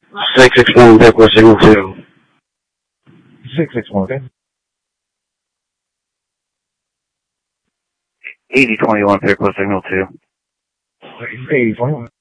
661 Airport Signal 2. 661, okay? 8021 Airport Signal 2. 8021.